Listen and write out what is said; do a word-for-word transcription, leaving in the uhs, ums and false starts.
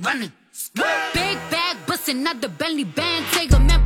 running. Big bag bustin' out the belly band. Take a man